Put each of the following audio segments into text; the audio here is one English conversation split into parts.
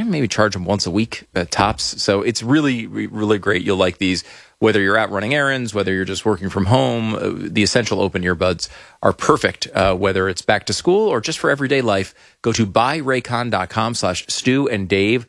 maybe charge them once a week tops. So it's really, really great. You'll like these. Whether you're out running errands, whether you're just working from home, the Essential Open earbuds are perfect, whether it's back to school or just for everyday life. Go to buyraycon.com/Stu and Dave,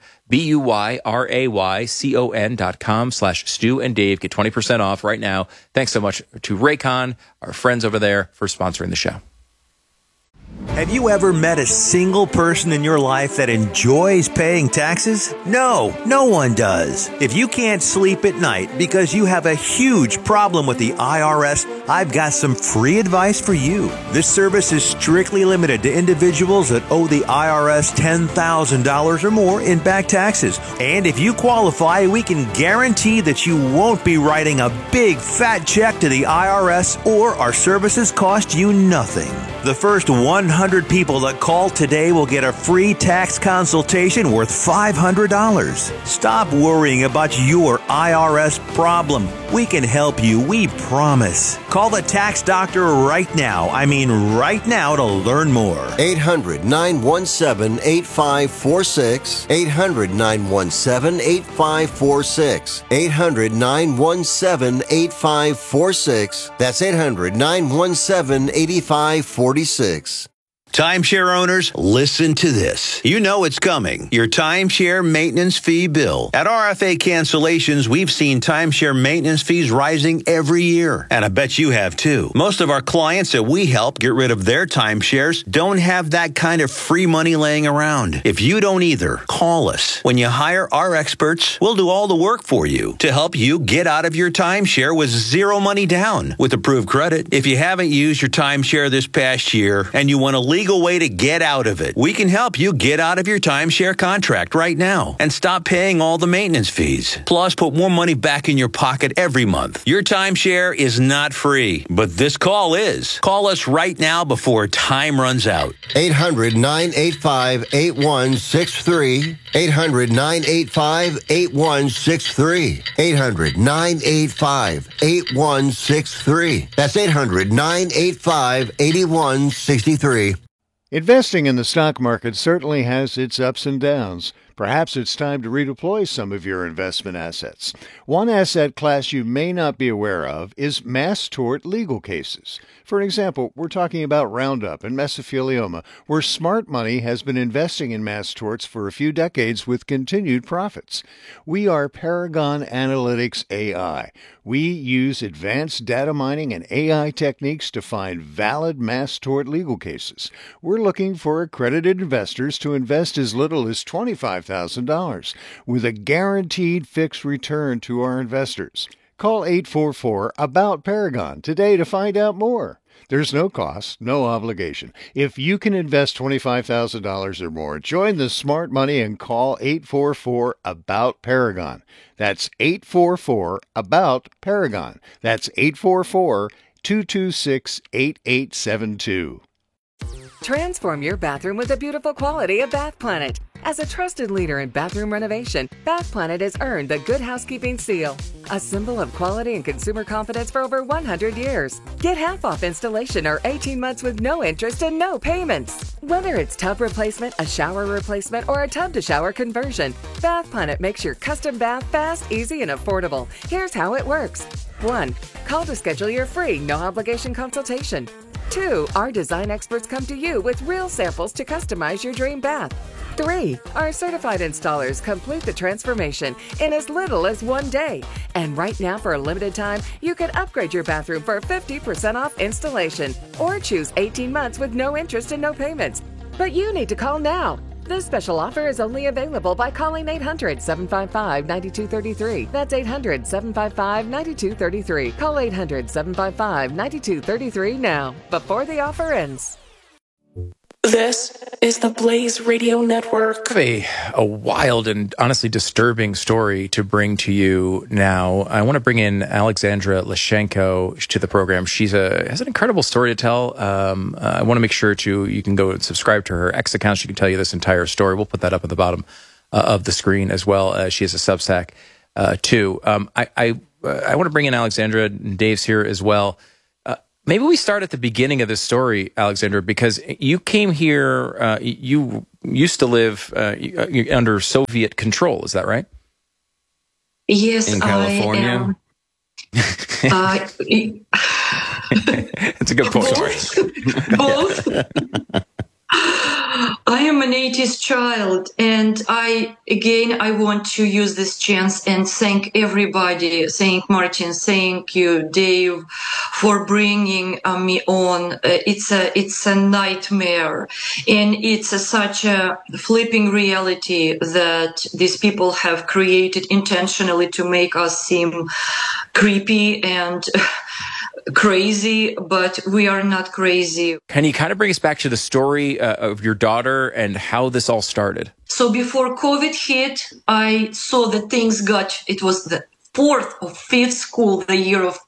BUYRAYCON.com/Stu and Dave. Get 20% off right now. Thanks so much to Raycon, our friends over there, for sponsoring the show. Have you ever met a single person in your life that enjoys paying taxes? No one does. If you can't sleep at night because you have a huge problem with the IRS, I've got some free advice for you. This service is strictly limited to individuals that owe the IRS $10,000 or more in back taxes. And if you qualify, we can guarantee that you won't be writing a big fat check to the IRS, or our services cost you nothing. The first 100 people that call today will get a free tax consultation worth $500. Stop worrying about your IRS problem. We can help you, we promise. Call the tax doctor right now. I mean right now, to learn more. 800-917-8546. 800-917-8546. 800-917-8546. That's 800-917-8546. Timeshare owners, listen to this. You know it's coming. Your timeshare maintenance fee bill. At RFA Cancellations, we've seen timeshare maintenance fees rising every year. And I bet you have too. Most of our clients that we help get rid of their timeshares don't have that kind of free money laying around. If you don't either, call us. When you hire our experts, we'll do all the work for you to help you get out of your timeshare with zero money down with approved credit. If you haven't used your timeshare this past year and you want a legal way to get out of it, we can help you get out of your timeshare contract right now and stop paying all the maintenance fees. Plus, put more money back in your pocket every month. Your timeshare is not free, but this call is. Call us right now before time runs out. 800-985-8163. 800-985-8163. 800-985-8163. That's 800-985-8163. Investing in the stock market certainly has its ups and downs. Perhaps it's time to redeploy some of your investment assets. One asset class you may not be aware of is mass tort legal cases. For example, we're talking about Roundup and mesothelioma, where smart money has been investing in mass torts for a few decades with continued profits. We are Paragon Analytics AI. We use advanced data mining and AI techniques to find valid mass tort legal cases. We're looking for accredited investors to invest as little as $25,000 with a guaranteed fixed return to our investors. Call 844-ABOUT-PARAGON today to find out more. There's no cost, no obligation. If you can invest $25,000 or more, join the smart money and call 844-ABOUT-PARAGON. That's 844-ABOUT-PARAGON. That's 844-226-8872. Transform your bathroom with the beautiful quality of Bath Planet. As a trusted leader in bathroom renovation, Bath Planet has earned the Good Housekeeping seal, a symbol of quality and consumer confidence for over 100 years. Get half off installation or 18 months with no interest and no payments. Whether it's tub replacement, a shower replacement, or a tub-to-shower conversion, Bath Planet makes your custom bath fast, easy, and affordable. Here's how it works. 1. Call to schedule your free, no-obligation consultation. 2. Our design experts come to you with real samples to customize your dream bath. 3. Our certified installers complete the transformation in as little as 1 day. And right now, for a limited time, you can upgrade your bathroom for 50% off installation or choose 18 months with no interest and no payments. But you need to call now. This special offer is only available by calling 800-755-9233. That's 800-755-9233. Call 800-755-9233 now, before the offer ends. This is the Blaze Radio Network. I have a wild and honestly disturbing story to bring to you now. I want to bring in Alexandra Lashenko to the program. She has an incredible story to tell. I want to make sure you can go and subscribe to her X account. She can tell you this entire story. We'll put that up at the bottom of the screen as well. She has a Substack too. I want to bring in Alexandra, and Dave's here as well. Maybe we start at the beginning of this story, Alexandra, because you came here, you used to live under Soviet control. Is that right? Yes, in California. I am. It's a good point. Both. I am an 80s child, and I want to use this chance and thank everybody, thank Martin, thank you, Dave, for bringing me on. It's a nightmare, and it's such a flipping reality that these people have created intentionally to make us seem creepy and crazy, but we are not crazy. Can you kind of bring us back to the story of your daughter and how this all started? So before COVID hit, I saw that things it was the fourth or fifth school, the year of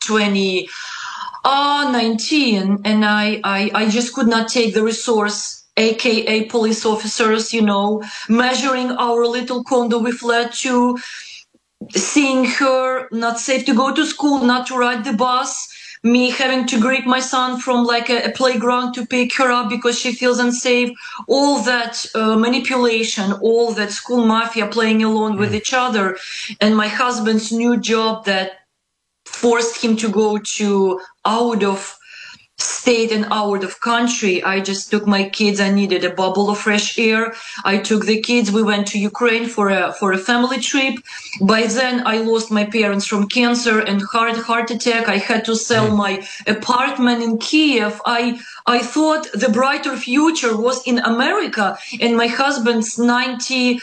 2019, and I just could not take the resource, aka police officers, measuring our little condo we fled to, seeing her not safe to go to school, not to ride the bus, me having to grip my son from like a playground to pick her up because she feels unsafe, all that manipulation, all that school mafia playing along with each other, and my husband's new job that forced him to go to out of state and out of country. I just took my kids. I needed a bubble of fresh air. I took the kids. We went to Ukraine for a family trip. By then, I lost my parents from cancer and heart attack. I had to sell my apartment in Kiev. I thought the brighter future was in America, and my husband's 90s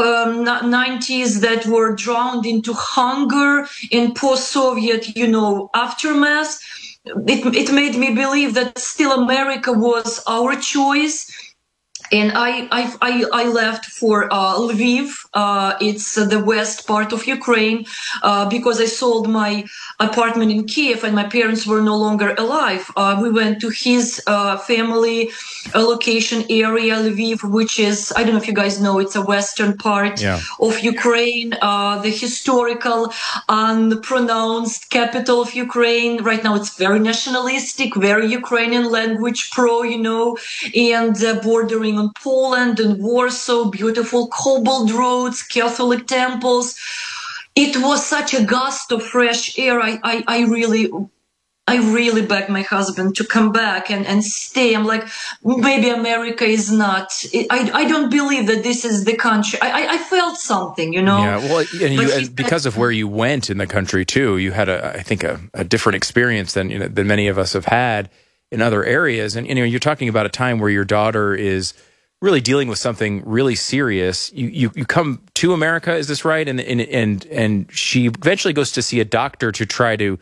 that were drowned into hunger in post-Soviet, aftermath. It made me believe that still America was our choice. And I left for Lviv. It's the west part of Ukraine, because I sold my apartment in Kiev and my parents were no longer alive. We went to his family location area, Lviv, which is, I don't know if you guys know, it's a western part of Ukraine, the historical, unpronounced capital of Ukraine. Right now it's very nationalistic, very Ukrainian language and bordering on Poland and Warsaw, beautiful cobbled roads, Catholic temples. It was such a gust of fresh air. I really begged my husband to come back and stay. I'm like, maybe America is not. I don't believe that this is the country. I felt something, Yeah, well, and because of where you went in the country too, you had I think a different experience than many of us have had in other areas. And you're talking about a time where your daughter is really dealing with something really serious. You come to America, is this right? And she eventually goes to see a doctor to try to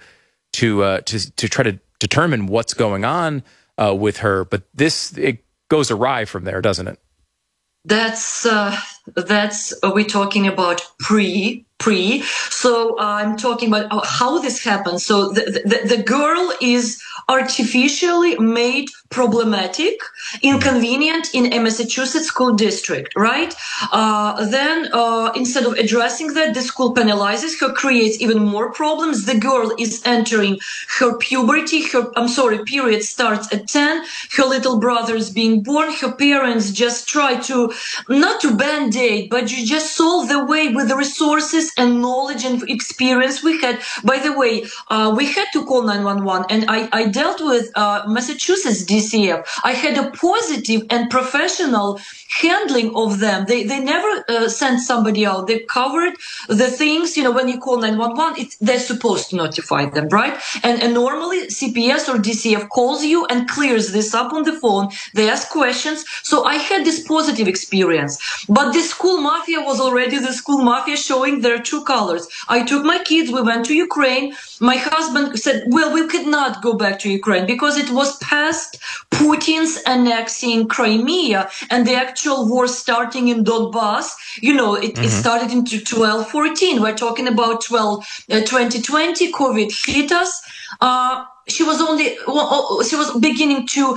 determine what's going on with her. But it goes awry from there, doesn't it? That's we're talking about pre. So I'm talking about how this happens. So the girl is artificially made problematic, inconvenient in a Massachusetts school district, right? Then instead of addressing that, the school penalizes her, creates even more problems. The girl is entering her puberty. Period starts at 10. Her little brother is being born. Her parents just try to, not to band-aid, but you just solve the way with the resources and knowledge and experience we had. By the way, we had to call 911, and I dealt with Massachusetts DCF. I had a positive and professional handling of them. They never sent somebody out. They covered the things, when you call 911, they're supposed to notify them, right? And normally CPS or DCF calls you and clears this up on the phone. They ask questions. So I had this positive experience. But the school mafia was already the school mafia, showing their true colors. I took my kids. We went to Ukraine. My husband said, well, we could not go back to Ukraine because it was past Putin's annexing Crimea and the actual war starting in Donbass. It started in 12-14. We're talking about 2020. COVID hit us. She was beginning to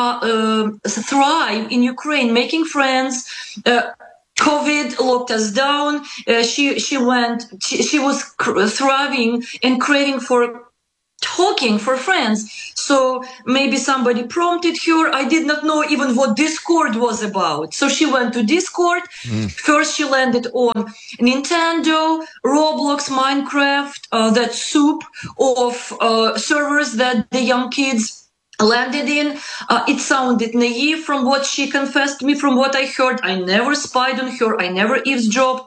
thrive in Ukraine, making friends. COVID locked us down. She was thriving and craving for talking for friends. So maybe somebody prompted her. I did not know even what Discord was about. So she went to Discord. First, she landed on Nintendo, Roblox, Minecraft, that soup of servers that the young kids landed in. It sounded naive from what she confessed to me, from what I heard. I never spied on her. I never eavesdropped.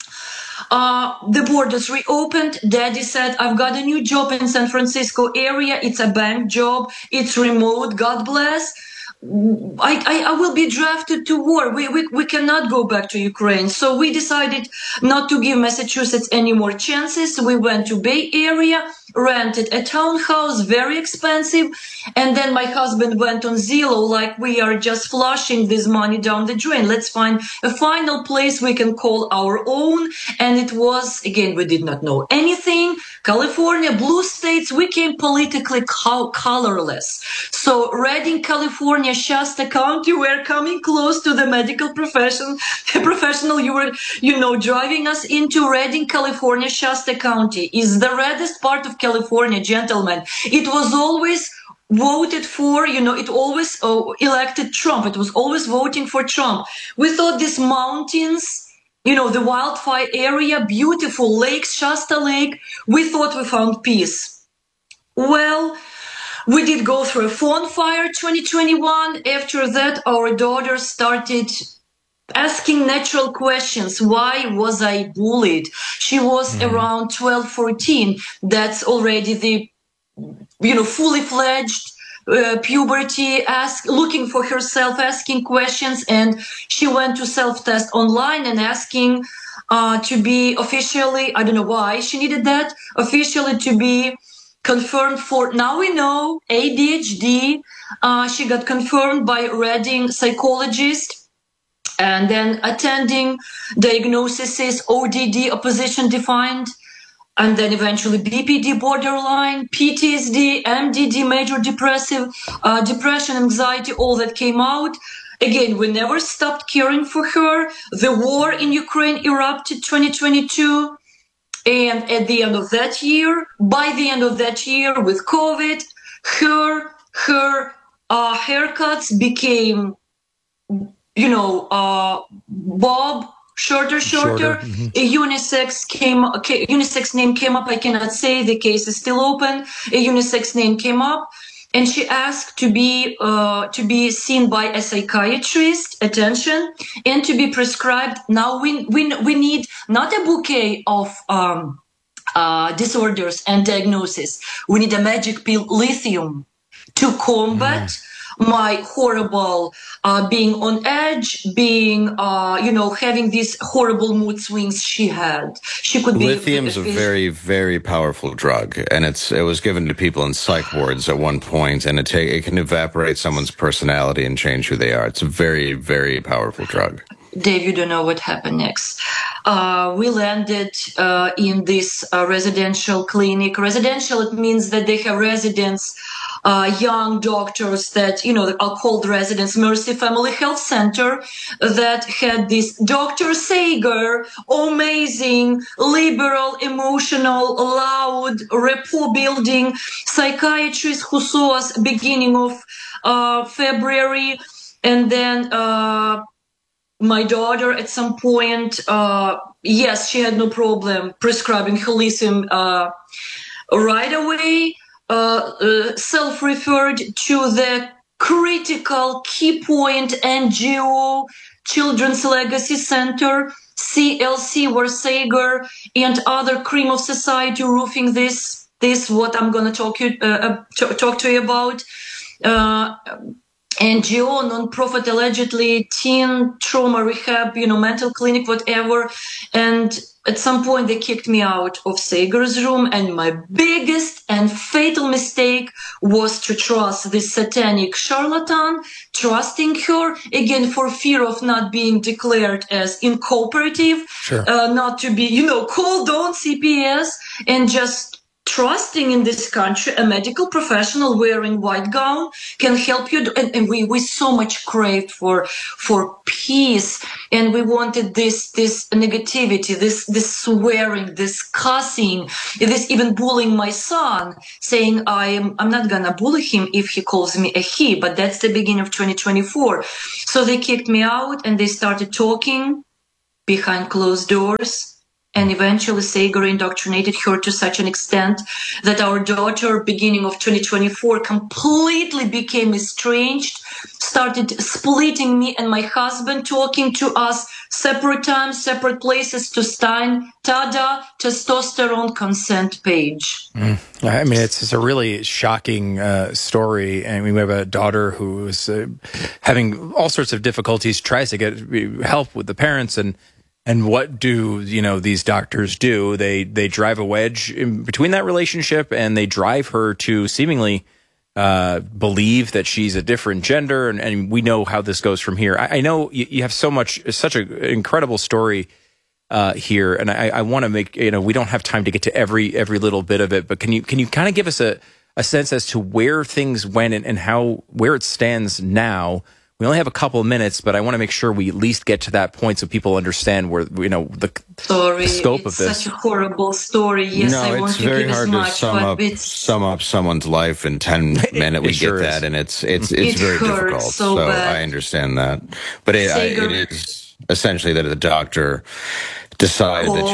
The borders reopened. Daddy said, I've got a new job in San Francisco area. It's a bank job. It's remote. God bless. I will be drafted to war. We cannot go back to Ukraine. So we decided not to give Massachusetts any more chances. We went to Bay Area, rented a townhouse, very expensive. And then my husband went on Zillow, like we are just flushing this money down the drain. Let's find a final place we can call our own. And it was, again, we did not know anything. California, blue states, we came politically colorless. So Redding, California, Shasta County, we're coming close to the medical professional you were, driving us into Redding, California, Shasta County is the reddest part of California, gentlemen. It was always voted for, it always elected Trump. It was always voting for Trump. We thought these mountains, the wildfire area, beautiful lakes, Shasta Lake, we thought we found peace. Well, we did go through a phone fire 2021. After that, our daughter started asking natural questions. Why was I bullied? She was around 12, 14. That's already the, fully fledged puberty, looking for herself, asking questions. And she went to self-test online and asking to be officially, I don't know why she needed that, officially to be confirmed for, now we know, ADHD. She got confirmed by Redding psychologist, and then attending diagnosis is ODD, opposition defined, and then eventually BPD, borderline, PTSD, MDD, major depression, anxiety, all that came out. Again, we never stopped caring for her. The war in Ukraine erupted 2022. And by the end of that year, with COVID, her haircuts became, bob, shorter. A unisex name came up. I cannot say, the case is still open. A unisex name came up, and she asked to be seen by a psychiatrist, attention, and to be prescribed. Now we need not a bouquet of disorders and diagnosis. We need a magic pill, lithium, to combat my horrible being on edge, being having these horrible mood swings she had. She could be. Lithium's a very, very powerful drug, and it was given to people in psych wards at one point, and it can evaporate someone's personality and change who they are. It's a very, very powerful drug. Dave, you don't know what happened next. We landed in this residential clinic. Residential, it means that they have residents, young doctors that, are called residents, Mercy Family Health Center, that had this Dr. Sager, amazing, liberal, emotional, loud, rapport building psychiatrist who saw us beginning of February. And then my daughter at some point, yes, she had no problem prescribing her lithium right away. Self-referred to the critical key point NGO, Children's Legacy Center, CLC, where Sager and other cream of society roofing this what I'm going to talk to you about. NGO, non-profit, allegedly teen trauma rehab, mental clinic, whatever. And at some point they kicked me out of Sager's room. And my biggest and fatal mistake was to trust this satanic charlatan, trusting her, again, for fear of not being declared as incooperative, not to be, called on CPS, and just trusting in this country, a medical professional wearing white gown can help you. And we so much craved for peace, and we wanted this negativity, this swearing, this cussing, this even bullying my son, saying I'm not gonna bully him if he calls me a he, but that's the beginning of 2024. So they kicked me out, and they started talking behind closed doors. And eventually Sagar indoctrinated her to such an extent that our daughter, beginning of 2024, completely became estranged, started splitting me and my husband, talking to us separate times, separate places, to Stein, Tada, testosterone consent page. I mean, it's a really shocking story. And we have a daughter who is having all sorts of difficulties, tries to get help with the parents, and what do these doctors do? They drive a wedge in between that relationship, and they drive her to seemingly believe that she's a different gender, and we know how this goes from here. I know you have such an incredible story here, and I want to make we don't have time to get to every little bit of it, but can you kind of give us a sense as to where things went and where it stands now? We only have a couple of minutes, but I want to make sure we at least get to that point so people understand where the scope of this. It's such a horrible story. Yes, no, I want to give as much, sum up someone's life in 10 minutes. We get that, and it's very difficult. So I understand that, but it is essentially that the doctor decided that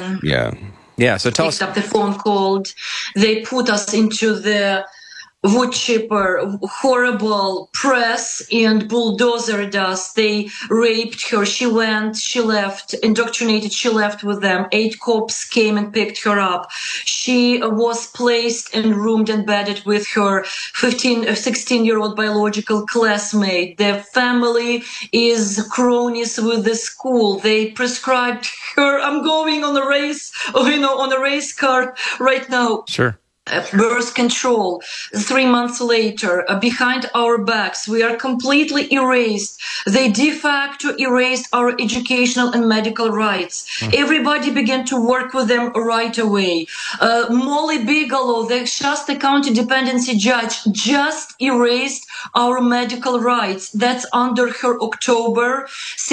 you're So tell us. Picked up the phone, called. They put us into the wood chipper, horrible press, and bulldozered us. They raped her. She left, indoctrinated. She left with them. 8 cops came and picked her up. She was placed and roomed and bedded with her 16-year-old biological classmate. Their family is cronies with the school. They prescribed her. I'm going on a race, on a race car right now. Sure. Birth control. 3 months later, behind our backs, we are completely erased. They de facto erased our educational and medical rights. Everybody began to work with them right away. Molly Bigelow, the Shasta County dependency judge, just erased our medical rights. That's under her October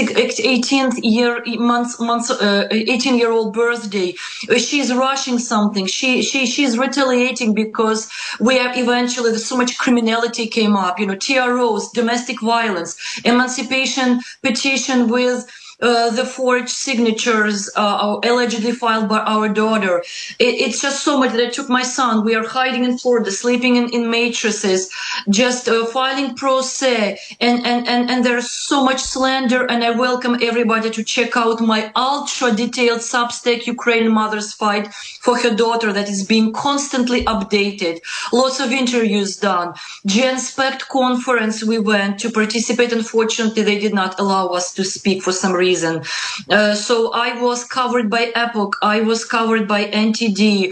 18-year-old birthday. She's rushing something. She's retaliating because we have eventually, so much criminality came up, TROs, domestic violence, emancipation petition with the forged signatures allegedly filed by our daughter. It's just so much that I took my son. We are hiding in Florida, sleeping in mattresses, just filing pro se, and there's so much slander. And I welcome everybody to check out my ultra detailed Substack, Ukrainian Mother's Fight for Her Daughter, that is being constantly updated. Lots of interviews done. GenSpect conference we went to participate. Unfortunately, they did not allow us to speak for some reason. So I was covered by Epoch, I was covered by NTD,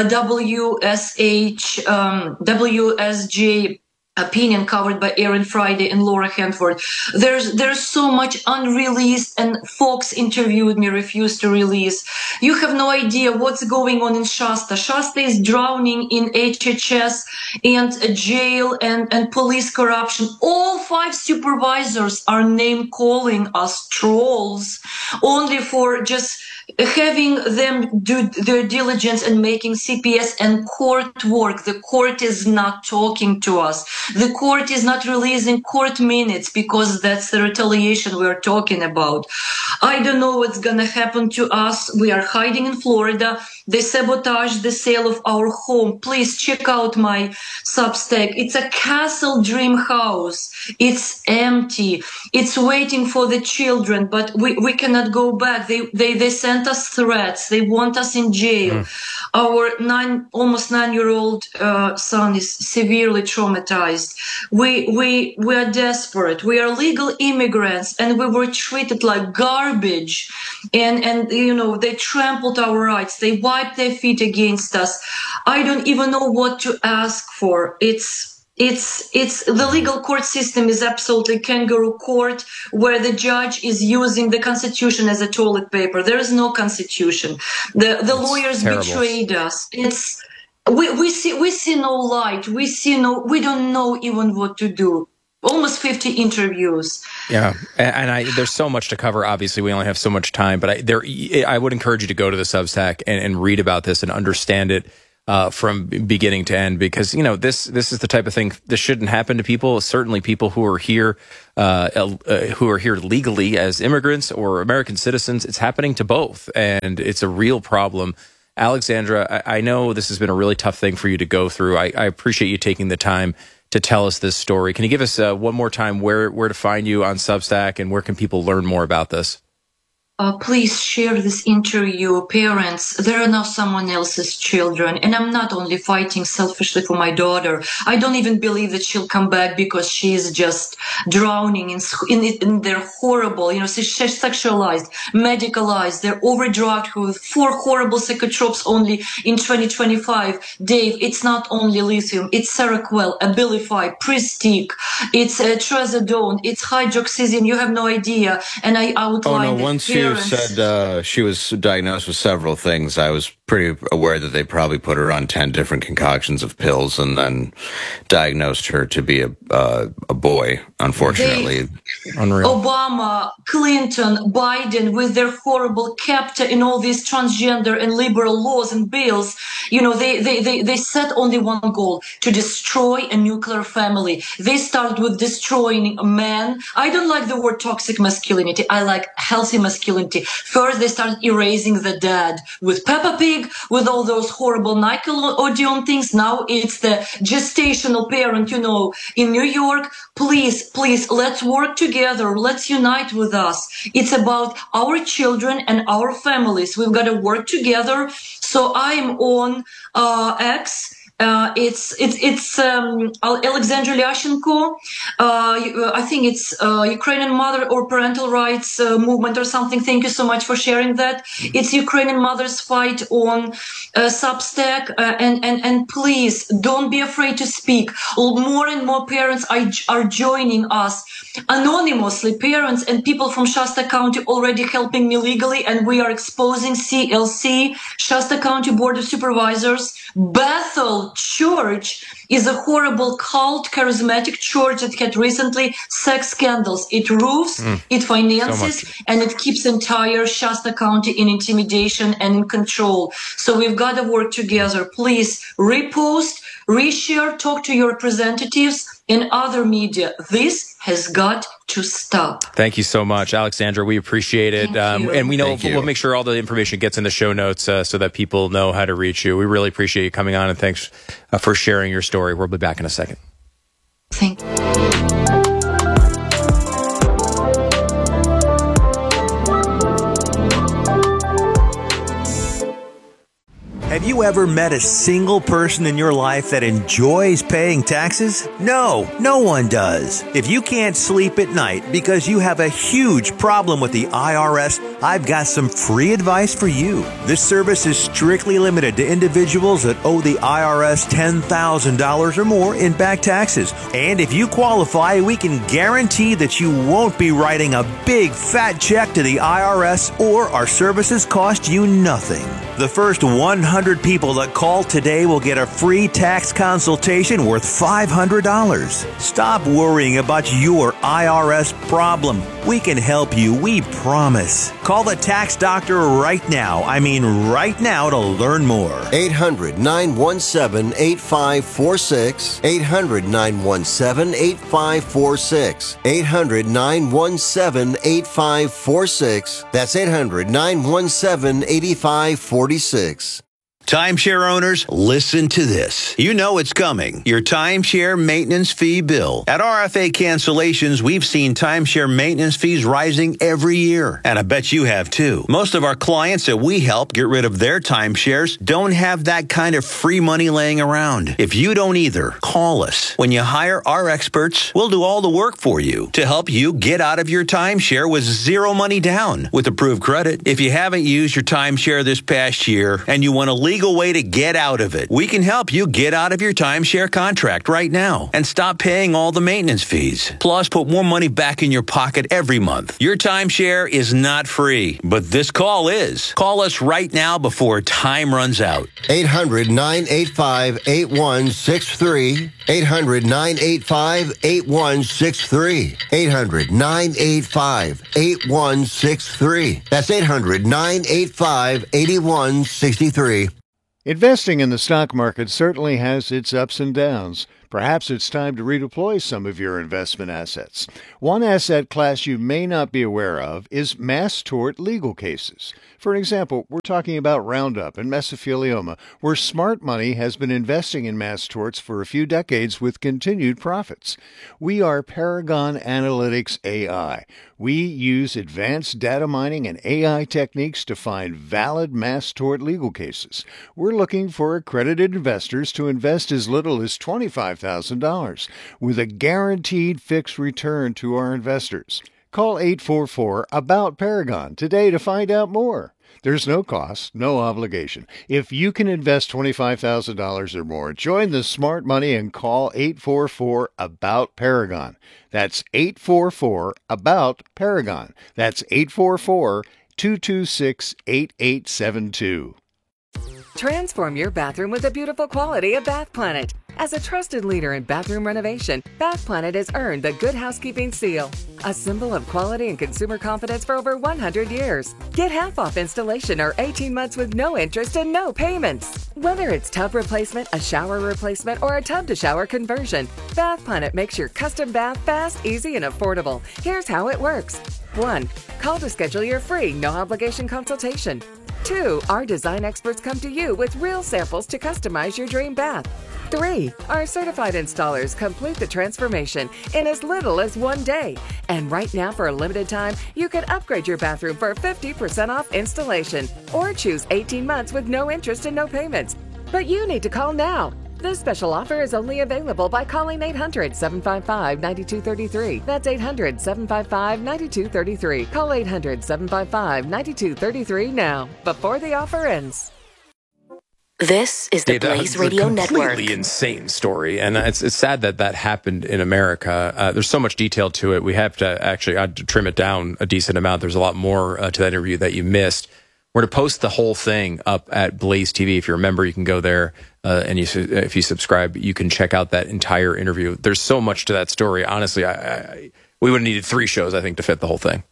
WSJ, Opinion, covered by Aaron Friday and Laura Hanford. There's so much unreleased, and Fox interviewed me, refused to release. You have no idea what's going on in Shasta. Shasta is drowning in HHS and jail and police corruption. All 5 supervisors are name calling us trolls, only for just having them do their diligence and making CPS and court work. The court is not talking to us. The court is not releasing court minutes because that's the retaliation we're talking about. I don't know what's going to happen to us. We are hiding in Florida. They sabotaged the sale of our home. Please check out my Substack. It's a castle dream house. It's empty. It's waiting for the children, but we cannot go back. They sent us threats. They want us in jail. Our almost 9-year-old son is severely traumatized. We are desperate. We are legal immigrants, and we were treated like garbage. And they trampled our rights. They wiped their feet against us. I don't even know what to ask for. It's the legal court system is absolutely kangaroo court, where the judge is using the Constitution as a toilet paper. There is no Constitution. The lawyers betrayed us. we see no light. We don't know even what to do. Almost 50 interviews. Yeah, and there's so much to cover. Obviously, we only have so much time, but I would encourage you to go to the Substack and read about this and understand it from beginning to end, because this is the type of thing. This shouldn't happen to people. Certainly, people who are here legally as immigrants or American citizens. It's happening to both, and it's a real problem. Alexandra, I know this has been a really tough thing for you to go through. I appreciate you taking the time to tell us this story. Can you give us one more time where to find you on Substack, and where can people learn more about this? Please share this interview. Parents, there are now someone else's children, and I'm not only fighting selfishly for my daughter. I don't even believe that she'll come back, because she is just drowning in their horrible, sexualized, medicalized. They're overdrugged with 4 horrible psychotropes only in 2025. Dave, it's not only lithium, it's Seroquel, Abilify, Pristique, it's Trazodone, it's hydroxyzine. You have no idea. And I outlined You said she was diagnosed with several things. I was pretty aware that they probably put her on 10 different concoctions of pills and then diagnosed her to be a boy, unfortunately. Unreal. Obama, Clinton, Biden, with their horrible CAPTA and all these transgender and liberal laws and bills, they set only one goal: to destroy a nuclear family. They start with destroying men. I don't like the word toxic masculinity. I like healthy masculinity. First, they started erasing the dad with Peppa Pig, with all those horrible Nickelodeon things. Now it's the gestational parent, in New York. Please, let's work together. Let's unite with us. It's about our children and our families. We've got to work together. So I'm on X. It's Alexandra Lyashenko. I think it's Ukrainian Mother or Parental Rights Movement or something. Thank you so much for sharing that. It's Ukrainian Mothers Fight on Substack. And please don't be afraid to speak. More and more parents are joining us anonymously. Parents and people from Shasta County already helping me legally, and we are exposing CLC, Shasta County Board of Supervisors. Bethel Church is a horrible cult, charismatic church that had recently sex scandals. It roofs, it finances, and it keeps entire Shasta County in intimidation and in control. So we've got to work together. Please repost, reshare, talk to your representatives and other media. This has got to stop. Thank you so much, Alexandra. We appreciate it. And we know we'll make sure all the information gets in the show notes so that people know how to reach you. We really appreciate you coming on, and thanks for sharing your story. We'll be back in a second. Thank you. Have you ever met a single person in your life that enjoys paying taxes? No, no one does. If you can't sleep at night because you have a huge problem with the IRS, I've got some free advice for you. This service is strictly limited to individuals that owe the IRS $10,000 or more in back taxes. And if you qualify, we can guarantee that you won't be writing a big fat check to the IRS, or our services cost you nothing. The first 100 people that call today will get a free tax consultation worth $500. Stop worrying about your IRS problem. We can help you, we promise. Call the tax doctor right now. I mean right now, to learn more. 800-917-8546. 800-917-8546. 800-917-8546. That's 800-917-8546. Timeshare owners, listen to this. You know it's coming. Your timeshare maintenance fee bill. At RFA Cancellations, we've seen timeshare maintenance fees rising every year. And I bet you have too. Most of our clients that we help get rid of their timeshares don't have that kind of free money laying around. If you don't either, call us. When you hire our experts, we'll do all the work for you to help you get out of your timeshare with zero money down with approved credit. If you haven't used your timeshare this past year and you want to legally legal way to get out of it. We can help you get out of your timeshare contract right now and stop paying all the maintenance fees. Plus, put more money back in your pocket every month. Your timeshare is not free, but this call is. Call us right now before time runs out. 800-985-8163. 800-985-8163. 800-985-8163. That's 800-985-8163. Investing in the stock market certainly has its ups and downs. Perhaps it's time to redeploy some of your investment assets. One asset class you may not be aware of is mass tort legal cases. For example, we're talking about Roundup and mesothelioma, where smart money has been investing in mass torts for a few decades with continued profits. We are Paragon Analytics AI. We use advanced data mining and AI techniques to find valid mass tort legal cases. We're looking for accredited investors to invest as little as $25,000 with a guaranteed fixed return to our investors. Call 844-ABOUT-PARAGON today to find out more. There's no cost, no obligation. If you can invest $25,000 or more, join the smart money and call 844-ABOUT-PARAGON. That's 844-ABOUT-PARAGON. That's 844-226-8872. Transform your bathroom with the beautiful quality of Bath Planet. As a trusted leader in bathroom renovation, Bath Planet has earned the Good Housekeeping Seal, a symbol of quality and consumer confidence for over 100 years. Get half off installation or 18 months with no interest and no payments. Whether it's tub replacement, a shower replacement, or a tub-to-shower conversion, Bath Planet makes your custom bath fast, easy, and affordable. Here's how it works. 1. Call to schedule your free, no-obligation consultation. 2. Our design experts come to you with real samples to customize your dream bath. 3. Our certified installers complete the transformation in as little as 1 day. And right now, for a limited time, you can upgrade your bathroom for 50% off installation or choose 18 months with no interest and no payments. But you need to call now. This special offer is only available by calling 800-755-9233. That's 800-755-9233. Call 800-755-9233 now, before the offer ends. This is the Blaze Radio Network. Completely insane story, and it's sad that happened in America. There's so much detail to it. We have to actually I had to trim it down a decent amount. There's a lot more to that interview that you missed. We're going to post the whole thing up at Blaze TV. If you're a member, you can go there, and if you subscribe, you can check out that entire interview. There's so much to that story. Honestly, we would have needed 3 shows, I think, to fit the whole thing.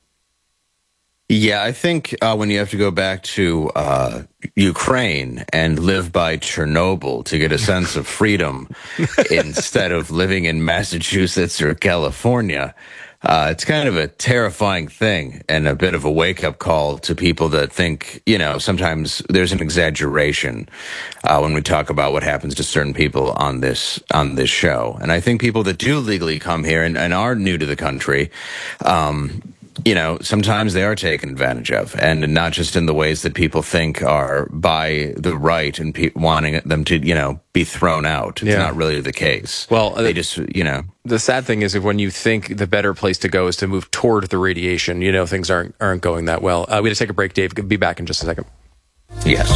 Yeah, I think when you have to go back to Ukraine and live by Chernobyl to get a sense of freedom instead of living in Massachusetts or California, it's kind of a terrifying thing and a bit of a wake-up call to people that think, sometimes there's an exaggeration when we talk about what happens to certain people on this show. And I think people that do legally come here and are new to the country, sometimes they are taken advantage of, and not just in the ways that people think are by the right and wanting them to, be thrown out. It's not really the case. Well, they just, The sad thing is, if when you think the better place to go is to move toward the radiation, things aren't going that well. We got to take a break, Dave. Be back in just a second. Yes.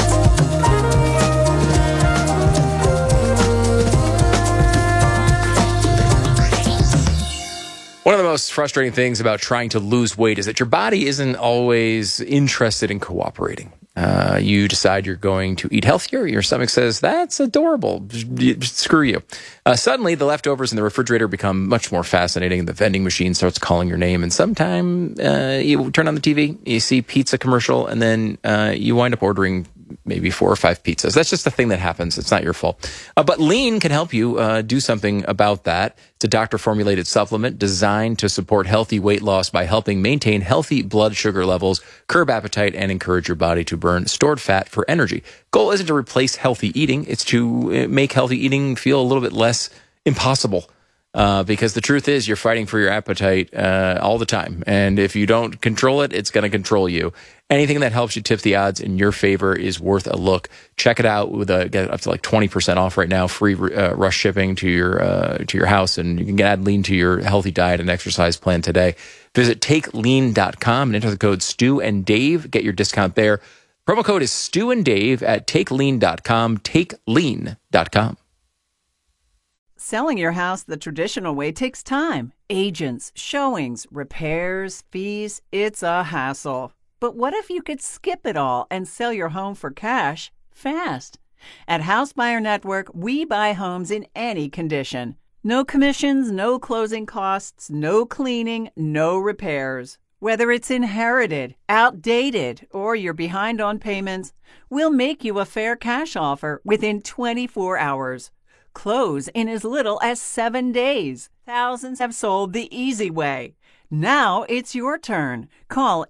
One of the most frustrating things about trying to lose weight is that your body isn't always interested in cooperating. You decide you're going to eat healthier. Your stomach says, that's adorable. Screw you. Suddenly, the leftovers in the refrigerator become much more fascinating. The vending machine starts calling your name. And sometime you turn on the TV, you see pizza commercial, and then you wind up ordering maybe 4 or 5 pizzas. That's just a thing that happens. It's not your fault. But Lean can help you do something about that. It's a doctor-formulated supplement designed to support healthy weight loss by helping maintain healthy blood sugar levels, curb appetite, and encourage your body to burn stored fat for energy. Goal isn't to replace healthy eating. It's to make healthy eating feel a little bit less impossible. Because the truth is, you're fighting for your appetite all the time. And if you don't control it, it's going to control you. Anything that helps you tip the odds in your favor is worth a look. Check it out with get up to like 20% off right now, free rush shipping to your house, and you can add Lean to your healthy diet and exercise plan today. Visit TakeLean.com and enter the code Stu and Dave. Get your discount there. Promo code is Stu and Dave at takelean.com, takelean.com. Selling your house the traditional way takes time. Agents, showings, repairs, fees, it's a hassle. But what if you could skip it all and sell your home for cash fast? At House Buyer Network, we buy homes in any condition. No commissions, no closing costs, no cleaning, no repairs. Whether it's inherited, outdated, or you're behind on payments, we'll make you a fair cash offer within 24 hours. Close in as little as 7 days. Thousands have sold the easy way. Now it's your turn. Call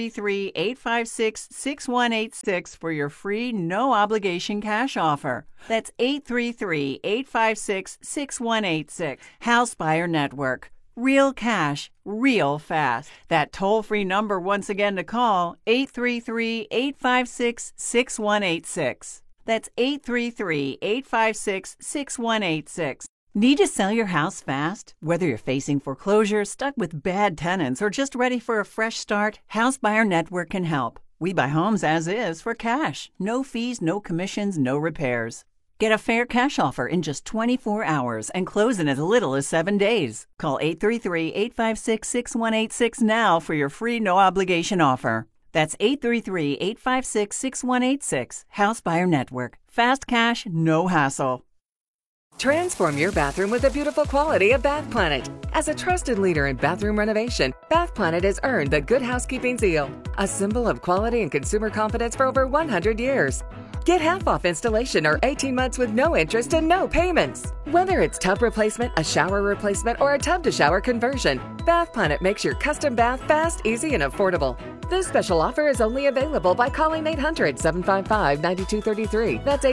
833-856-6186 for your free, no-obligation cash offer. That's 833-856-6186. House Buyer Network. Real cash, real fast. That toll-free number once again to call, 833-856-6186. That's 833-856-6186. Need to sell your house fast? Whether you're facing foreclosure, stuck with bad tenants, or just ready for a fresh start, House Buyer Network can help. We buy homes as is for cash. No fees, no commissions, no repairs. Get a fair cash offer in just 24 hours and close in as little as 7 days. Call 833-856-6186 now for your free no-obligation offer. That's 833-856-6186. House Buyer Network. Fast cash, no hassle. Transform your bathroom with the beautiful quality of Bath Planet. As a trusted leader in bathroom renovation, Bath Planet has earned the Good Housekeeping seal, a symbol of quality and consumer confidence for over 100 years. Get half off installation or 18 months with no interest and no payments. Whether it's tub replacement, a shower replacement, or a tub-to-shower conversion, Bath Planet makes your custom bath fast, easy, and affordable. This special offer is only available by calling 800-755-9233. That's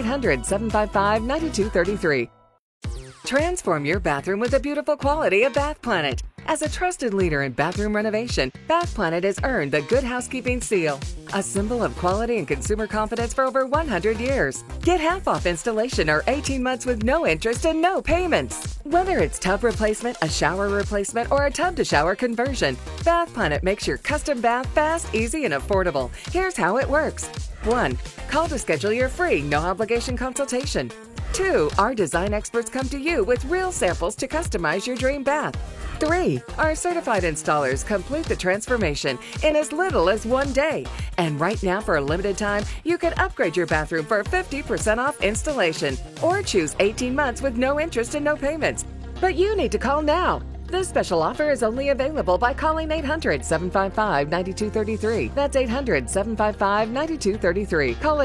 800-755-9233. Transform your bathroom with the beautiful quality of Bath Planet. As a trusted leader in bathroom renovation, Bath Planet has earned the Good Housekeeping seal, a symbol of quality and consumer confidence for over 100 years. Get half off installation or 18 months with no interest and no payments. Whether it's tub replacement, a shower replacement, or a tub-to-shower conversion, Bath Planet makes your custom bath fast, easy, and affordable. Here's how it works. 1. Call to schedule your free, no-obligation consultation. 2. Our design experts come to you with real samples to customize your dream bath. 3. Our certified installers complete the transformation in as little as 1 day. And right now, for a limited time, you can upgrade your bathroom for 50% off installation or choose 18 months with no interest and no payments. But you need to call now. This special offer is only available by calling 800-755-9233. That's 800-755-9233. Call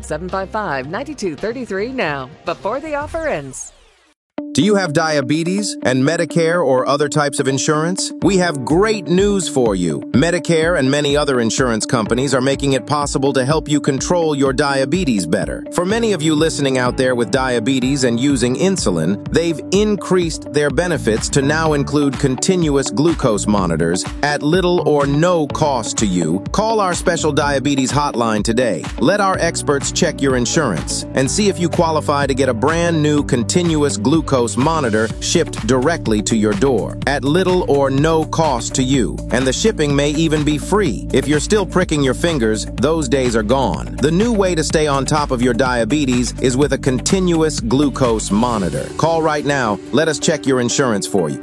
800-755-9233 now, before the offer ends. Do you have diabetes and Medicare or other types of insurance? We have great news for you. Medicare and many other insurance companies are making it possible to help you control your diabetes better. For many of you listening out there with diabetes and using insulin, they've increased their benefits to now include continuous glucose monitors at little or no cost to you. Call our special diabetes hotline today. Let our experts check your insurance and see if you qualify to get a brand new continuous glucose monitor shipped directly to your door at little or no cost to you. And the shipping may even be free. If you're still pricking your fingers, those days are gone. The new way to stay on top of your diabetes is with a continuous glucose monitor. Call right now. Let us check your insurance for you.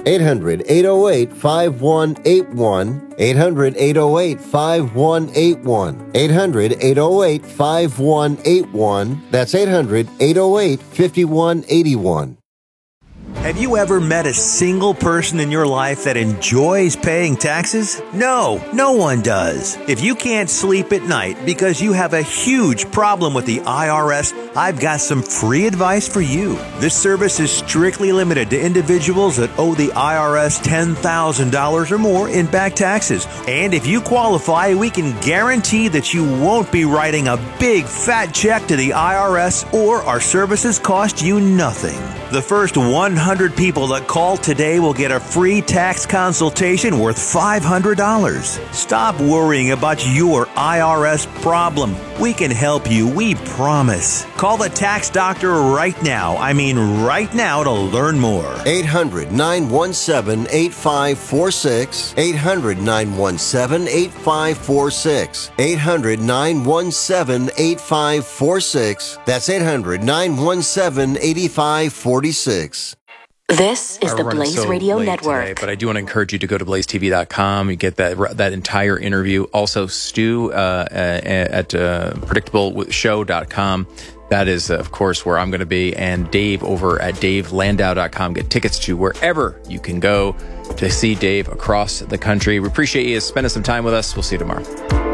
800-808-5181. 800-808-5181. 800-808-5181. That's 800-808-5181. Have you ever met a single person in your life that enjoys paying taxes? No, no one does. If you can't sleep at night because you have a huge problem with the IRS, I've got some free advice for you. This service is strictly limited to individuals that owe the IRS $10,000 or more in back taxes. And if you qualify, we can guarantee that you won't be writing a big fat check to the IRS, or our services cost you nothing. The first 100 people that call today will get a free tax consultation worth $500. Stop worrying about your IRS problem. We can help you, we promise. Call the tax doctor right now. I mean right now to learn more. 800-917-8546. 800-917-8546. 800-917-8546. That's 800-917-8546. This is the Blaze Radio Network. Today, but I do want to encourage you to go to blazetv.com. You get that entire interview. Also, Stu at predictableshow.com. That is, of course, where I'm going to be. And Dave over at davelandau.com. Get tickets to wherever you can go to see Dave across the country. We appreciate you spending some time with us. We'll see you tomorrow.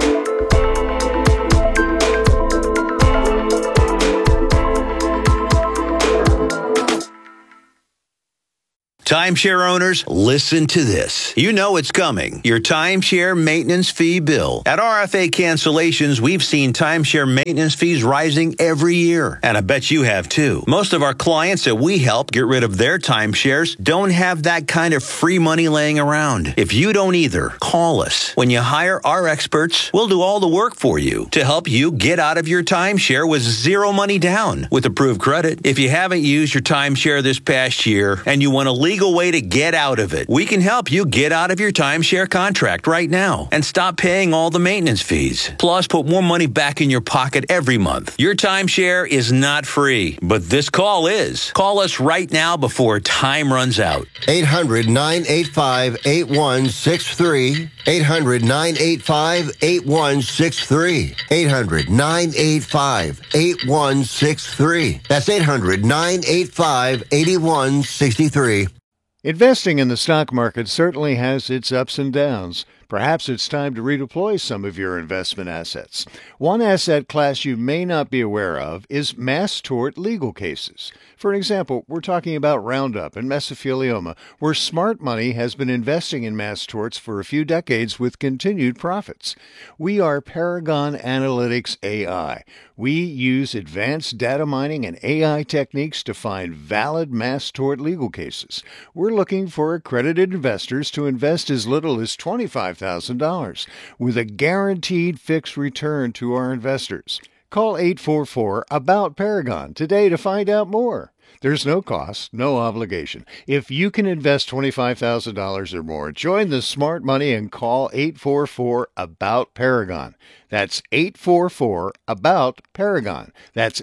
Timeshare owners, listen to this. You know it's coming. Your timeshare maintenance fee bill. At RFA Cancellations, we've seen timeshare maintenance fees rising every year. And I bet you have too. Most of our clients that we help get rid of their timeshares don't have that kind of free money laying around. If you don't either, call us. When you hire our experts, we'll do all the work for you to help you get out of your timeshare with zero money down with approved credit. If you haven't used your timeshare this past year and you want to legal way to get out of it, we can help you get out of your timeshare contract right now and stop paying all the maintenance fees. Plus, put more money back in your pocket every month. Your timeshare is not free, but this call is. Call us right now before time runs out. 800-985-8163. 800-985-8163. 800-985-8163. That's 800-985-8163. Investing in the stock market certainly has its ups and downs. Perhaps it's time to redeploy some of your investment assets. One asset class you may not be aware of is mass tort legal cases. For example, we're talking about Roundup and mesothelioma, where smart money has been investing in mass torts for a few decades with continued profits. We are Paragon Analytics AI. We use advanced data mining and AI techniques to find valid mass tort legal cases. We're looking for accredited investors to invest as little as $25,000 with a guaranteed fixed return to our investors. Call 844-ABOUT-PARAGON today to find out more. There's no cost, no obligation. If you can invest $25,000 or more, join the smart money and call 844-ABOUT-PARAGON. That's 844-ABOUT-PARAGON. That's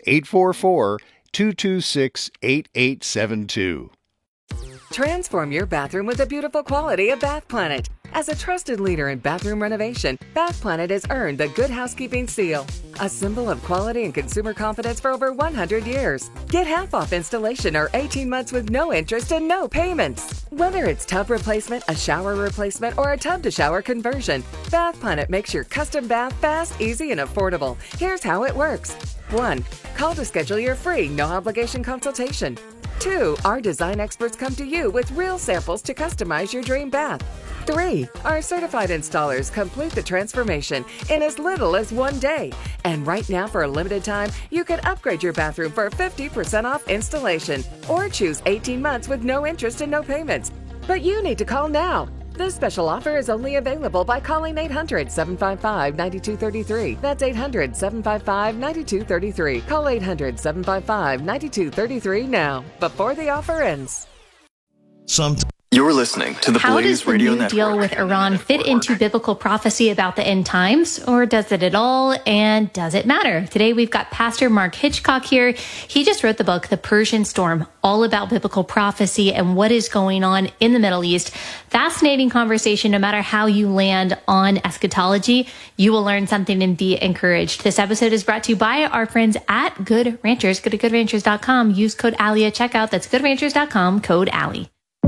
844-226-8872. Transform your bathroom with the beautiful quality of Bath Planet. As a trusted leader in bathroom renovation, Bath Planet has earned the Good Housekeeping Seal, a symbol of quality and consumer confidence for over 100 years. Get half off installation or 18 months with no interest and no payments. Whether it's tub replacement, a shower replacement, or a tub-to-shower conversion, Bath Planet makes your custom bath fast, easy, and affordable. Here's how it works. 1. Call to schedule your free, no-obligation consultation. 2. Our design experts come to you with real samples to customize your dream bath. 3. Our certified installers complete the transformation in as little as 1 day. And right now, for a limited time, you can upgrade your bathroom for 50% off installation or choose 18 months with no interest and no payments. But you need to call now. This special offer is only available by calling 800-755-9233. That's 800-755-9233. Call 800-755-9233 now, before the offer ends. You're listening to the Blaze Radio Network. How does the new deal with Iran fit into biblical prophecy about the end times, or does it at all, and does it matter? Today we've got Pastor Mark Hitchcock here. He just wrote the book, The Persian Storm, all about biblical prophecy and what is going on in the Middle East. Fascinating conversation. No matter how you land on eschatology, you will learn something and be encouraged. This episode is brought to you by our friends at Good Ranchers. Go to goodranchers.com. Use code Allie at checkout. That's goodranchers.com, code Allie.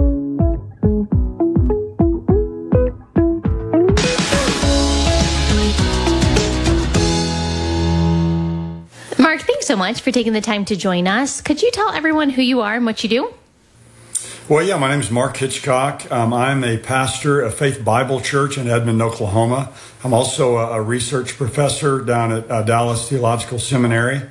Mark, thanks so much for taking the time to join us. Could you tell everyone who you are and what you do? Well, yeah, my name is Mark Hitchcock. I'm a pastor of Faith Bible Church in Edmond, Oklahoma. I'm also a research professor down at Dallas Theological Seminary.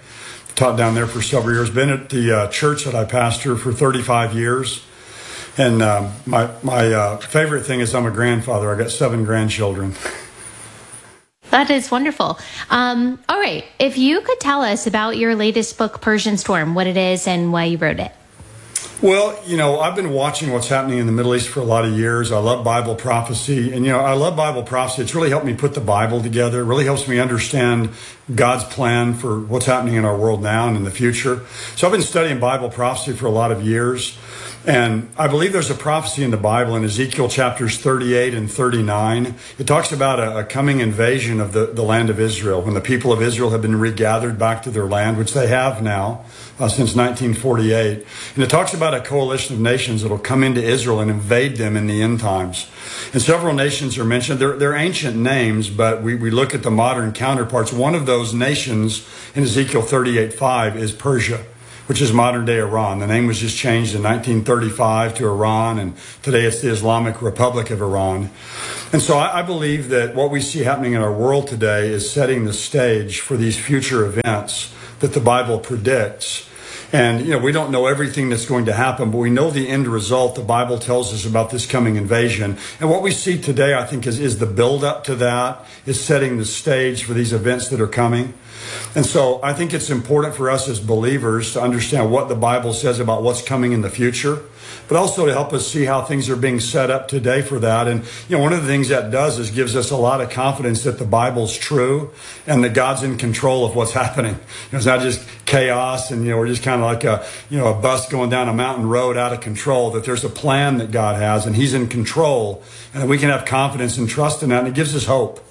Taught down there for several years. Been at the church that I pastor for 35 years. And my favorite thing is I'm a grandfather. I got 7 grandchildren. That is wonderful. All right. If you could tell us about your latest book, Persian Storm, what it is and why you wrote it. Well, I've been watching what's happening in the Middle East for a lot of years. I love Bible prophecy. And, I love Bible prophecy. It's really helped me put the Bible together. It really helps me understand God's plan for what's happening in our world now and in the future. So I've been studying Bible prophecy for a lot of years. And I believe there's a prophecy in the Bible in Ezekiel chapters 38 and 39. It talks about a coming invasion of the land of Israel, when the people of Israel have been regathered back to their land, which they have now since 1948. And it talks about a coalition of nations that will come into Israel and invade them in the end times. And several nations are mentioned. They're ancient names, but we look at the modern counterparts. One of those nations in Ezekiel 38:5 is Persia, which is modern-day Iran. The name was just changed in 1935 to Iran, and today it's the Islamic Republic of Iran. And so I believe that what we see happening in our world today is setting the stage for these future events that the Bible predicts. And, we don't know everything that's going to happen, but we know the end result. The Bible tells us about this coming invasion. And what we see today, I think, is the build-up to that, is setting the stage for these events that are coming. And so I think it's important for us as believers to understand what the Bible says about what's coming in the future, but also to help us see how things are being set up today for that. And, one of the things that does is gives us a lot of confidence that the Bible's true and that God's in control of what's happening. It's not just chaos and, we're just kind of like a bus going down a mountain road out of control, that there's a plan that God has and He's in control, and that we can have confidence and trust in that, and it gives us hope.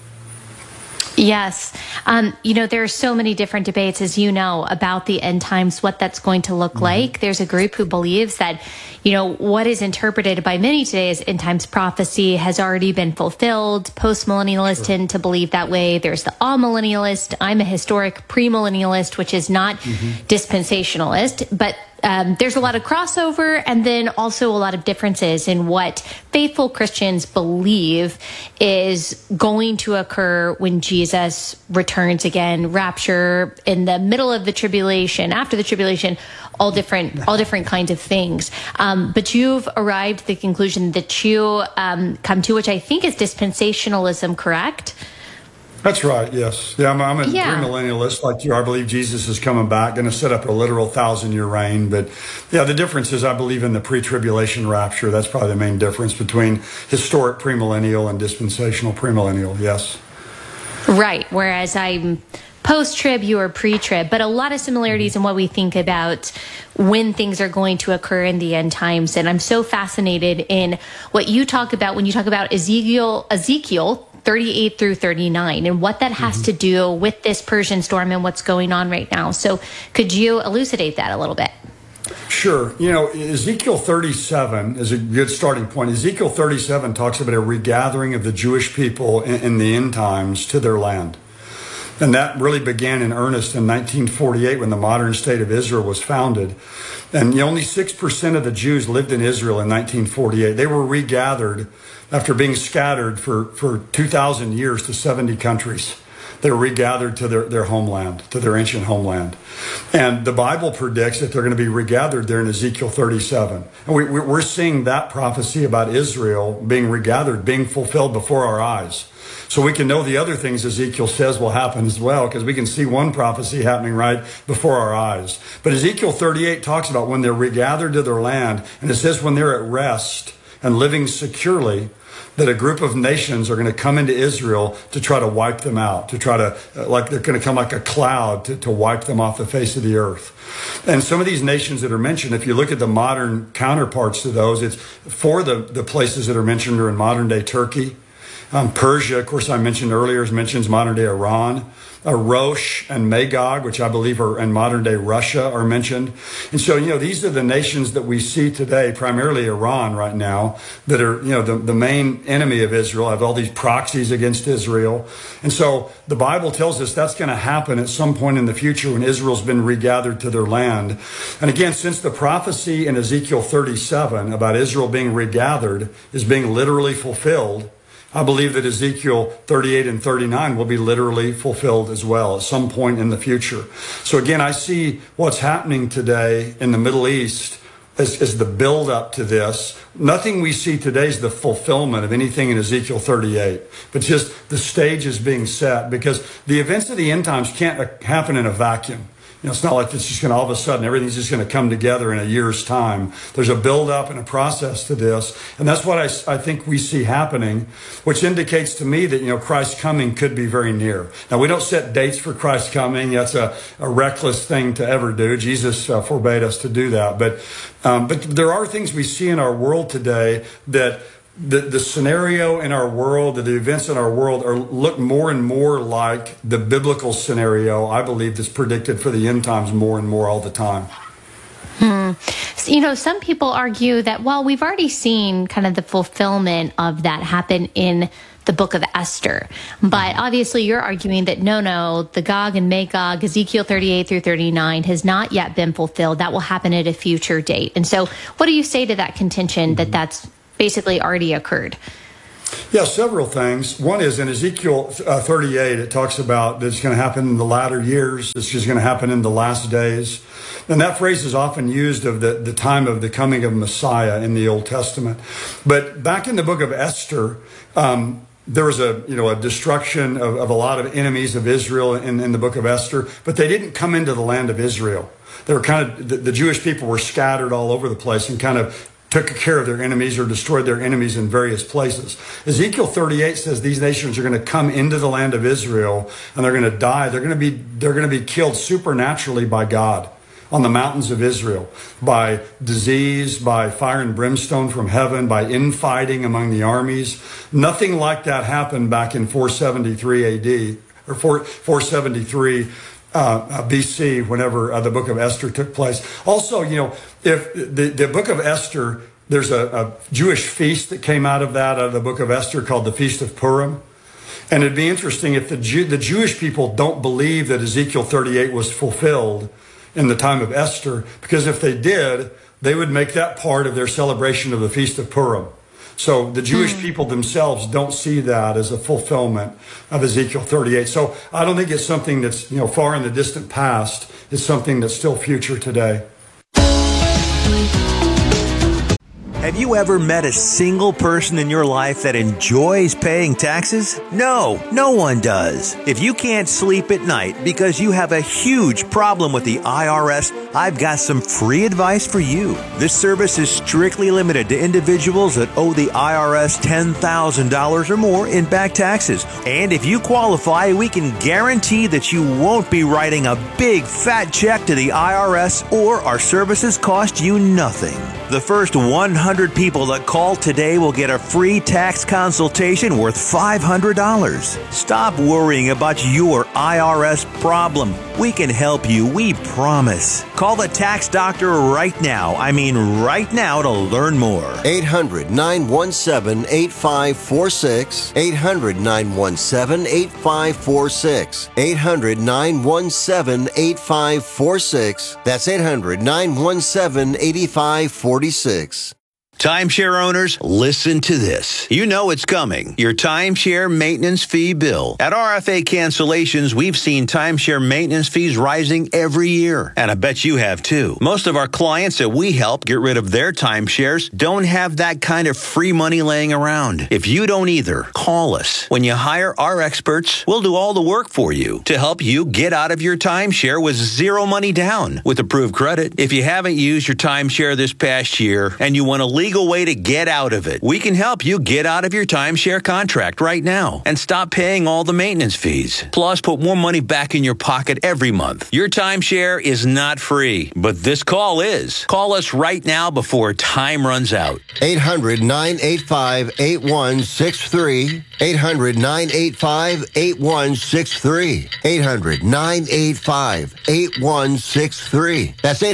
Yes. There are so many different debates, as you know, about the end times, what that's going to look like. There's a group who believes that, what is interpreted by many today as end times prophecy has already been fulfilled. Post-millennialists tend to believe that way. There's the all-millennialist. I'm a historic premillennialist, which is not dispensationalist, but there's a lot of crossover, and then also a lot of differences in what faithful Christians believe is going to occur when Jesus returns again, rapture, in the middle of the tribulation, after the tribulation, all different kinds of things. But you've arrived at the conclusion that you come to, which I think is dispensationalism, correct? That's right, yes. Yeah, I'm a premillennialist like you. I believe Jesus is coming back, going to set up a literal 1,000-year reign. But, the difference is I believe in the pre-tribulation rapture. That's probably the main difference between historic premillennial and dispensational premillennial, yes. Right, whereas I'm post-trib, you are pre-trib, but a lot of similarities in what we think about when things are going to occur in the end times. And I'm so fascinated in what you talk about when you talk about Ezekiel 38 through 39 and what that has to do with this Persian storm and what's going on right now. So could you elucidate that a little bit? Sure. Ezekiel 37 is a good starting point. Ezekiel 37 talks about a regathering of the Jewish people in the end times to their land. And that really began in earnest in 1948 when the modern state of Israel was founded. And only 6% of the Jews lived in Israel in 1948. They were regathered after being scattered for 2,000 years to 70 countries. They were regathered to their homeland, to their ancient homeland. And the Bible predicts that they're going to be regathered there in Ezekiel 37. And we're seeing that prophecy about Israel being regathered, being fulfilled before our eyes. So we can know the other things Ezekiel says will happen as well, because we can see one prophecy happening right before our eyes. But Ezekiel 38 talks about when they're regathered to their land, and it says when they're at rest and living securely, that a group of nations are going to come into Israel to try to wipe them out, to try to, like they're going to come like a cloud to wipe them off the face of the earth. And some of these nations that are mentioned, if you look at the modern counterparts to those, it's four of the places that are mentioned are in modern day Turkey. Persia, of course, I mentioned earlier, mentions modern day Iran. Rosh and Magog, which I believe are in modern day Russia, are mentioned. And so, these are the nations that we see today, primarily Iran right now, that are, the main enemy of Israel, have all these proxies against Israel. And so the Bible tells us that's going to happen at some point in the future when Israel's been regathered to their land. And again, since the prophecy in Ezekiel 37 about Israel being regathered is being literally fulfilled, I believe that Ezekiel 38 and 39 will be literally fulfilled as well at some point in the future. So again, I see what's happening today in the Middle East as the build up to this. Nothing we see today is the fulfillment of anything in Ezekiel 38, but just the stage is being set, because the events of the end times can't happen in a vacuum. It's not like it's just going to all of a sudden everything's just going to come together in a year's time. There's a build up and a process to this. And that's what I think we see happening, which indicates to me that, Christ's coming could be very near. Now, we don't set dates for Christ's coming. That's a reckless thing to ever do. Jesus forbade us to do that. But there are things we see in our world today that the scenario in our world, the events in our world look more and more like the biblical scenario, I believe, that's predicted for the end times more and more all the time. Some people argue that, well, we've already seen kind of the fulfillment of that happen in the book of Esther. But obviously you're arguing that no, the Gog and Magog, Ezekiel 38 through 39 has not yet been fulfilled. That will happen at a future date. And so what do you say to that contention that that's basically already occurred? Yeah, several things. One is in Ezekiel 38, it talks about that it's going to happen in the latter years. It's just going to happen in the last days. And that phrase is often used of the time of the coming of Messiah in the Old Testament. But back in the book of Esther, there was a destruction of a lot of enemies of Israel in the book of Esther, but they didn't come into the land of Israel. They were the Jewish people were scattered all over the place and kind of took care of their enemies or destroyed their enemies in various places. Ezekiel 38 says these nations are going to come into the land of Israel and they're going to die. They're going to be killed supernaturally by God on the mountains of Israel, by disease, by fire and brimstone from heaven, by infighting among the armies. Nothing like that happened back in 473 AD or 473 BC, whenever the book of Esther took place. Also, if the book of Esther, there's a Jewish feast that came out of the book of Esther called the Feast of Purim. And it'd be interesting if the Jewish people don't believe that Ezekiel 38 was fulfilled in the time of Esther, because if they did, they would make that part of their celebration of the Feast of Purim. So the Jewish people themselves don't see that as a fulfillment of Ezekiel 38. So I don't think it's something that's far in the distant past. It's something that's still future today. Have you ever met a single person in your life that enjoys paying taxes? No, no one does. If you can't sleep at night because you have a huge problem with the IRS, I've got some free advice for you. This service is strictly limited to individuals that owe the IRS $10,000 or more in back taxes. And if you qualify, we can guarantee that you won't be writing a big fat check to the IRS, or our services cost you nothing. The first 100 people that call today will get a free tax consultation worth $500. Stop worrying about your IRS problem. We can help you, we promise. Call the tax doctor right now. I mean right now, to learn more. 800-917-8546. 800-917-8546. 800-917-8546. That's 800-917-8546. Timeshare owners, listen to this. You know it's coming. Your timeshare maintenance fee bill. At RFA Cancellations, we've seen timeshare maintenance fees rising every year. And I bet you have too. Most of our clients that we help get rid of their timeshares don't have that kind of free money laying around. If you don't either, call us. When you hire our experts, we'll do all the work for you to help you get out of your timeshare with zero money down with approved credit. If you haven't used your timeshare this past year and you want to legal way to get out of it, we can help you get out of your timeshare contract right now and stop paying all the maintenance fees. Plus, put more money back in your pocket every month. Your timeshare is not free, but this call is. Call us right now before time runs out. 800-985-8163. 800-985-8163. 800-985-8163. That's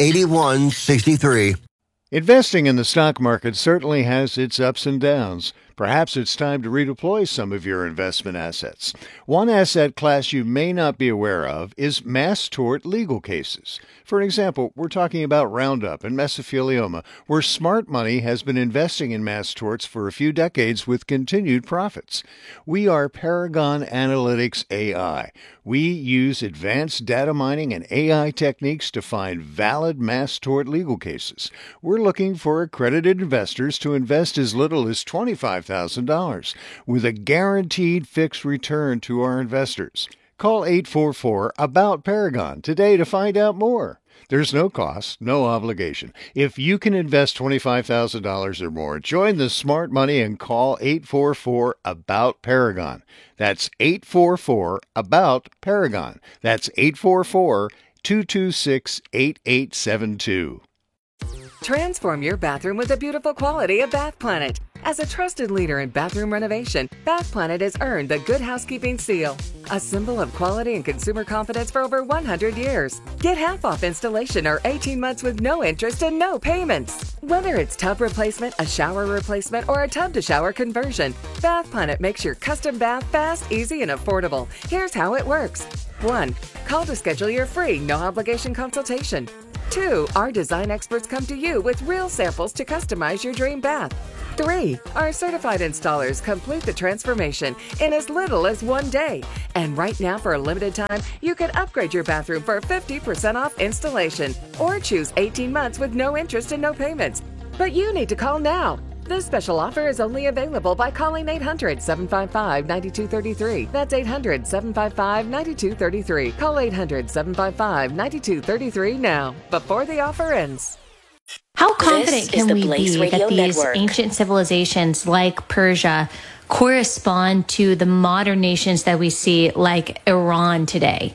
800-985-8163. Investing in the stock market certainly has its ups and downs. Perhaps it's time to redeploy some of your investment assets. One asset class you may not be aware of is mass tort legal cases. For example, we're talking about Roundup and mesothelioma, where smart money has been investing in mass torts for a few decades with continued profits. We are Paragon Analytics AI. We use advanced data mining and AI techniques to find valid mass tort legal cases. We're looking for accredited investors to invest as little as $25,000 with a guaranteed fixed return to our investors. Call 844-ABOUT-PARAGON today to find out more. There's no cost, no obligation. If you can invest $25,000 or more, join the smart money and call 844-ABOUT-PARAGON. That's 844-ABOUT-PARAGON. That's 844-226-8872. Transform your bathroom with the beautiful quality of Bath Planet. As a trusted leader in bathroom renovation, Bath Planet has earned the Good Housekeeping Seal, a symbol of quality and consumer confidence for over 100 years. Get half off installation or 18 months with no interest and no payments. Whether it's tub replacement, a shower replacement, or a tub-to-shower conversion, Bath Planet makes your custom bath fast, easy, and affordable. Here's how it works. 1. Call to schedule your free, no-obligation consultation. 2. Our design experts come to you with real samples to customize your dream bath. 3. Our certified installers complete the transformation in as little as 1 day. And right now, for a limited time, you can upgrade your bathroom for 50% off installation or choose 18 months with no interest and no payments. But you need to call now. This special offer is only available by calling 800-755-9233. That's 800-755-9233. Call 800-755-9233 now, before the offer ends. How confident can we be that these ancient civilizations like Persia correspond to the modern nations that we see like Iran today?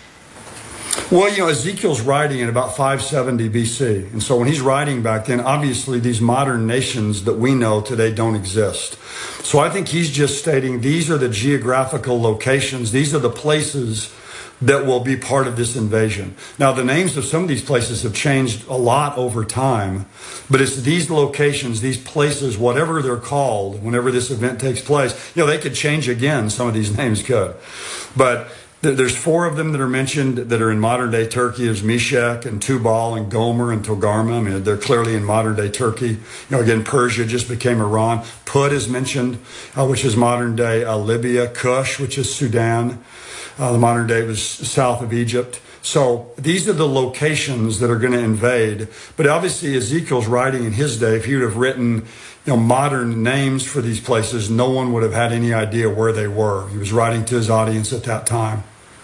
Well, Ezekiel's writing in about 570 BC. And so when he's writing back then, obviously these modern nations that we know today don't exist. So I think he's just stating these are the geographical locations. These are the places that will be part of this invasion. Now, the names of some of these places have changed a lot over time, but it's these locations, these places, whatever they're called, whenever this event takes place, they could change again. Some of these names could. But there's 4 of them that are mentioned that are in modern-day Turkey. There's Meshech and Tubal and Gomer and Togarmah. I mean, they're clearly in modern-day Turkey. Again, Persia just became Iran. Put is mentioned, which is modern-day Libya. Cush, which is Sudan. The modern day was south of Egypt. So these are the locations that are going to invade. But obviously Ezekiel's writing in his day, if he would have written modern names for these places, no one would have had any idea where they were. He was writing to his audience at that time.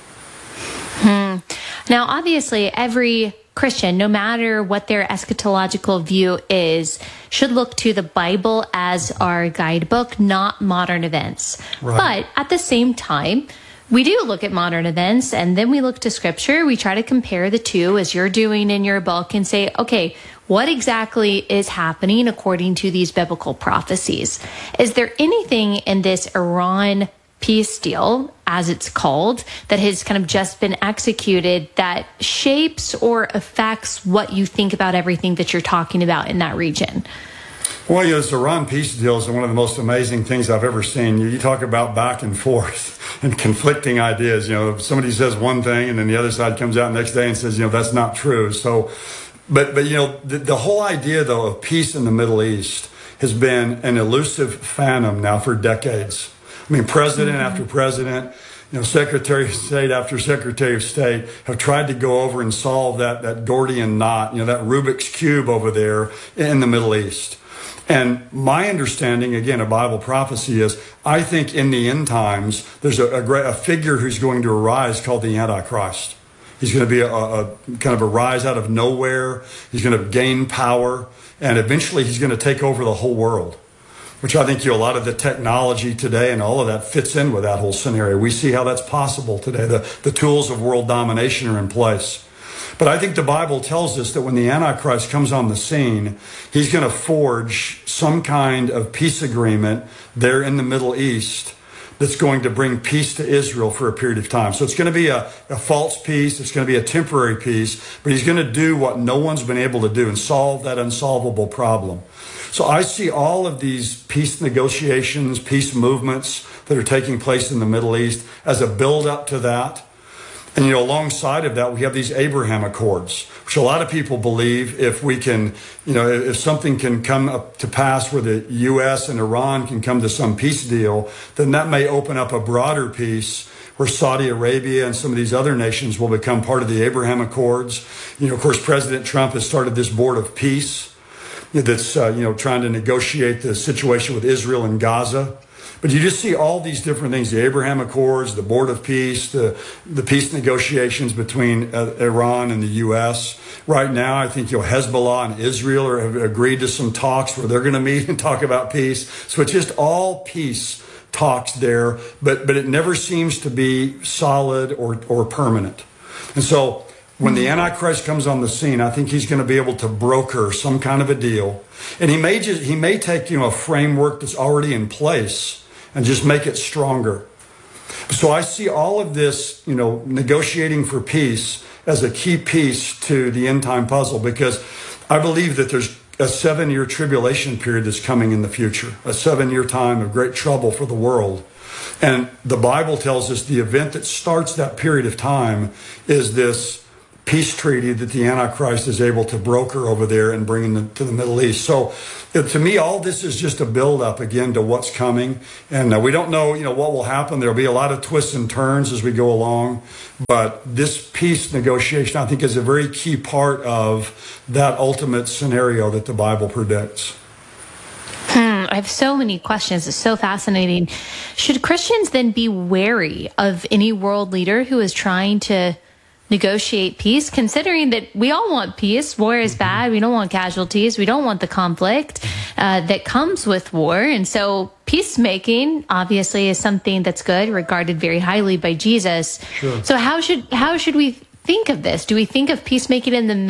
Now, obviously, every Christian, no matter what their eschatological view is, should look to the Bible as our guidebook, not modern events. Right. But at the same time, we do look at modern events and then we look to scripture. We try to compare the two as you're doing in your book and say, okay, what exactly is happening according to these biblical prophecies? Is there anything in this Iran peace deal, as it's called, that has kind of just been executed that shapes or affects what you think about everything that you're talking about in that region? Well, this Iran peace deal is one of the most amazing things I've ever seen. You talk about back and forth and conflicting ideas. Somebody says one thing and then the other side comes out the next day and says, that's not true. So, but the whole idea, though, of peace in the Middle East has been an elusive phantom now for decades. I mean, president after president, Secretary of State after Secretary of State have tried to go over and solve that Gordian knot, that Rubik's Cube over there in the Middle East. And my understanding, again, of Bible prophecy is, I think in the end times, there's a figure who's going to arise called the Antichrist. He's going to be a kind of a rise out of nowhere. He's going to gain power, and eventually he's going to take over the whole world, which I think a lot of the technology today and all of that fits in with that whole scenario. We see how that's possible today. The tools of world domination are in place. But I think the Bible tells us that when the Antichrist comes on the scene, he's going to forge some kind of peace agreement there in the Middle East that's going to bring peace to Israel for a period of time. So it's going to be a false peace. It's going to be a temporary peace. But he's going to do what no one's been able to do and solve that unsolvable problem. So I see all of these peace negotiations, peace movements that are taking place in the Middle East as a build-up to that. And, alongside of that, we have these Abraham Accords, which a lot of people believe if we can, if something can come up to pass where the U.S. and Iran can come to some peace deal, then that may open up a broader peace where Saudi Arabia and some of these other nations will become part of the Abraham Accords. Of course, President Trump has started this Board of Peace that's, trying to negotiate the situation with Israel and Gaza. But you just see all these different things, the Abraham Accords, the Board of Peace, the peace negotiations between Iran and the U.S. Right now, I think Hezbollah and Israel have agreed to some talks where they're going to meet and talk about peace. So it's just all peace talks there, but it never seems to be solid or permanent. And so when the Antichrist comes on the scene, I think he's going to be able to broker some kind of a deal. And he may take a framework that's already in place and just make it stronger. So I see all of this, negotiating for peace as a key piece to the end time puzzle, because I believe that there's a 7-year tribulation period that's coming in the future, a 7-year time of great trouble for the world. And the Bible tells us the event that starts that period of time is this peace treaty that the Antichrist is able to broker over there and bring to the Middle East. So to me, all this is just a build-up, again, to what's coming. And we don't know, what will happen. There'll be a lot of twists and turns as we go along. But this peace negotiation, I think, is a very key part of that ultimate scenario that the Bible predicts. I have so many questions. It's so fascinating. Should Christians then be wary of any world leader who is trying to negotiate peace, considering that we all want peace? War is bad. We don't want casualties. We don't want the conflict that comes with war. And so peacemaking obviously is something that's good, regarded very highly by Jesus. Sure. So how should we think of this? Do we think of peacemaking in the